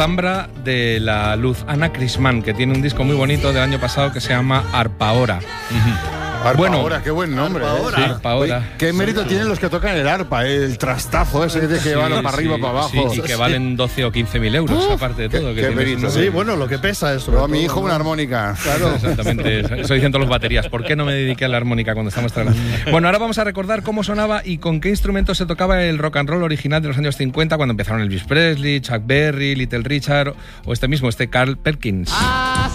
Zambra de la Luz, Ana Crisman, que tiene un disco muy bonito del año pasado que se llama Arpaora. Arpaora, qué buen nombre. Sí, Arpaora. Oye, ¿qué mérito tienen los que tocan el arpa? El trastazo ese que van para arriba, para abajo. Sí, y que valen 12 o 15.000 euros, aparte de todo. Qué mérito. Sí, bueno, lo que pesa eso. Pero a mi hijo una armónica. Claro. Exactamente, eso dicen todas las baterías. ¿Por qué no me dediqué a la armónica cuando estamos trabajando? Bueno, ahora vamos a recordar cómo sonaba y con qué instrumento se tocaba el rock and roll original de los años 50, cuando empezaron Elvis Presley, Chuck Berry, Little Richard o este Carl Perkins.